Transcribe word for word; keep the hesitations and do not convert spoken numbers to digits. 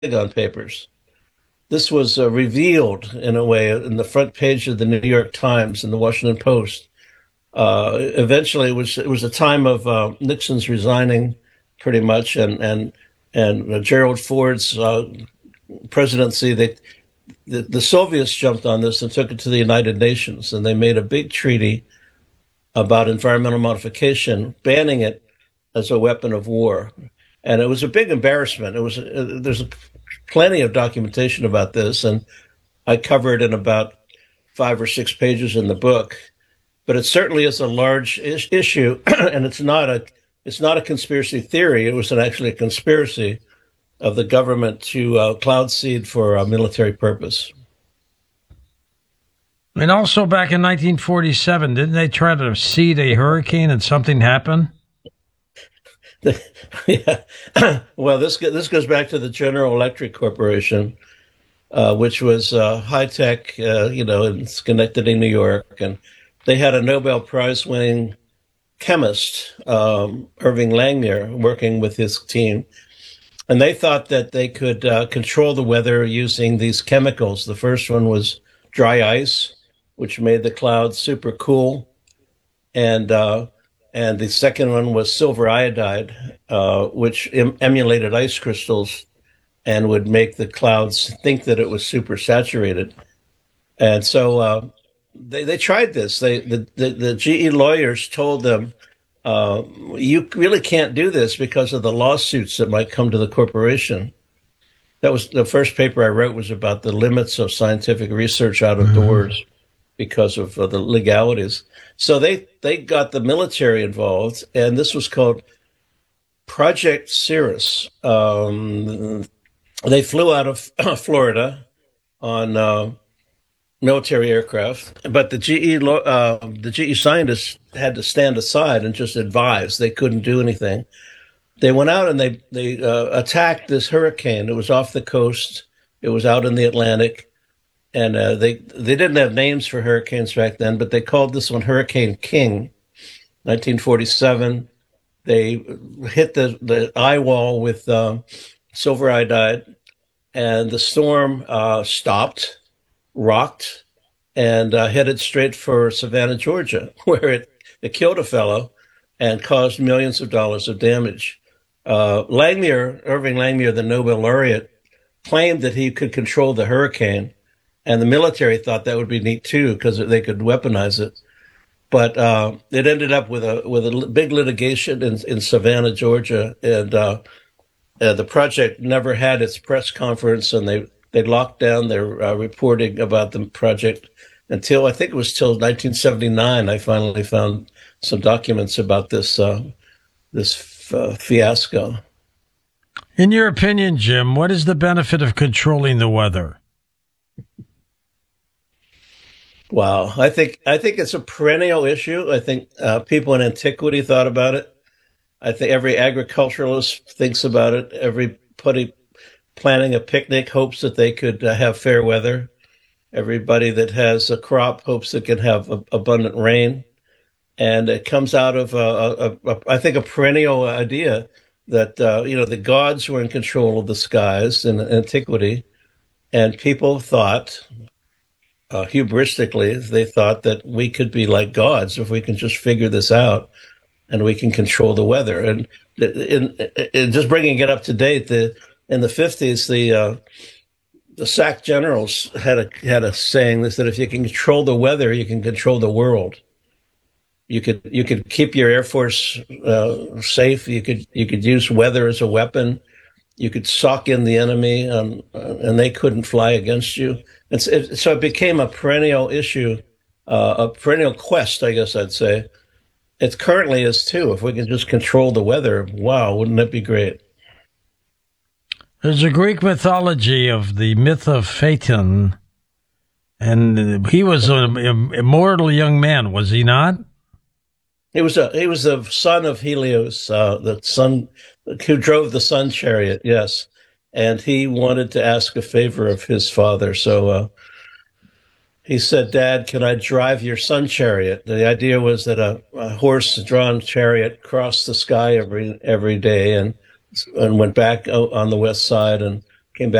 Pentagon Papers. This was uh, revealed in a way in the front page of the New York Times and the Washington Post. Uh, eventually, it was it was a time of uh, Nixon's resigning, pretty much, and and and uh, Gerald Ford's uh, presidency. They the, the Soviets jumped on this and took it to the United Nations, and they made a big treaty about environmental modification, banning it as a weapon of war. And it was a big embarrassment. It was uh, there's plenty of documentation about this, and I cover it in about five or six pages in the book. But it certainly is a large is- issue, and it's not a it's not a conspiracy theory. It was an, actually a conspiracy of the government to uh, cloud seed for a military purpose. And also back in nineteen forty-seven, didn't they try to seed a hurricane and something happened? Yeah. Well, this this goes back to the General Electric Corporation, uh, which was uh, high tech, uh, you know, in Schenectady, New York, and they had a Nobel Prize winning chemist, um, Irving Langmuir, working with his team, and they thought that they could uh, control the weather using these chemicals. The first one was dry ice, which made the clouds super cool, and uh, and the second one was silver iodide, uh, which em- emulated ice crystals and would make the clouds think that it was super saturated. And so uh, they they tried this. They the, the, the G E lawyers told them, uh, you really can't do this because of the lawsuits that might come to the corporation. That was the first paper I wrote was about the limits of scientific research out of Mm-hmm. doors because of uh, the legalities. So they, they got the military involved, and this was called Project Cirrus. Um, they flew out of Florida on uh, military aircraft, but the G E uh, the G E scientists had to stand aside and just advise. They couldn't do anything. They went out and they they uh, attacked this hurricane. It was off the coast. It was out in the Atlantic. And uh, they they didn't have names for hurricanes back then, but they called this one Hurricane King. nineteen forty-seven, they hit the, the eye wall with um, silver iodide, and the storm uh, stopped, rocked, and uh, headed straight for Savannah, Georgia, where it, it killed a fellow and caused millions of dollars of damage. Uh, Langmuir, Irving Langmuir, the Nobel laureate, claimed that he could control the hurricane. And the military thought that would be neat too, because they could weaponize it. But uh, it ended up with a with a big litigation in, in Savannah, Georgia, and uh, uh, the project never had its press conference, and they they locked down their uh, reporting about the project until I think it was till nineteen seventy-nine. I finally found some documents about this uh, this f- uh, fiasco. In your opinion, Jim, what is the benefit of controlling the weather? Wow, I think I think it's a perennial issue. I think uh, people in antiquity thought about it. I think every agriculturalist thinks about it. Everybody planning a picnic hopes that they could uh, have fair weather. Everybody that has a crop hopes it can have a, abundant rain, and it comes out of a, a, a, I think a perennial idea that uh, you know the gods were in control of the skies in antiquity, and people thought. Uh, hubristically, they thought that we could be like gods if we can just figure this out and we can control the weather. And in, in just bringing it up to date, the in the fifties, the uh, the S A C generals had a had a saying that if you can control the weather, you can control the world. You could you could keep your Air Force uh, safe. You could you could use weather as a weapon. You could sock in the enemy, um, uh, and they couldn't fly against you. It's, it, so it became a perennial issue, uh, a perennial quest, I guess I'd say. It currently is too. If we can just control the weather, wow, wouldn't that be great? There's a Greek mythology of the myth of Phaeton, and he was an immortal young man, was he not? He was a he was the son of Helios, uh, the son who drove the sun chariot. Yes, and he wanted to ask a favor of his father. So uh, he said, "Dad, can I drive your sun chariot?" The idea was that a, a horse-drawn chariot crossed the sky every every day and and went back on the west side and